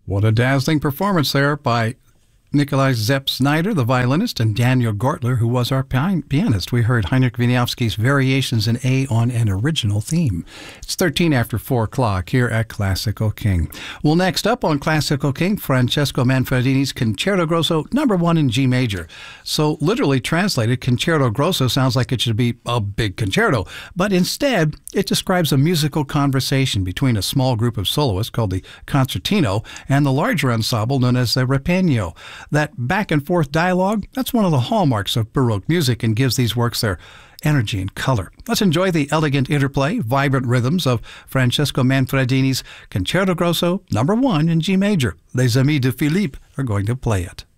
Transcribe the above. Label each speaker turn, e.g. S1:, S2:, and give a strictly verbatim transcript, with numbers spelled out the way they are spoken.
S1: What a dazzling performance there by Nikolai Zepp Snyder, the violinist, and Daniel Gortler, who was our pian- pianist. We heard Heinrich Wieniawski's Variations in A on an original theme. It's thirteen after four o'clock here at Classical King. Well, next up on Classical King, Francesco Manfredini's Concerto Grosso number one in G major. So literally translated, Concerto Grosso sounds like it should be a big concerto, but instead it describes a musical conversation between a small group of soloists called the concertino and the larger ensemble known as the repenio. That back-and-forth dialogue, that's one of the hallmarks of Baroque music and gives these works their energy and color. Let's enjoy the elegant interplay, vibrant rhythms of Francesco Manfredini's Concerto Grosso number one in G major. Les Amis de Philippe are going to play it.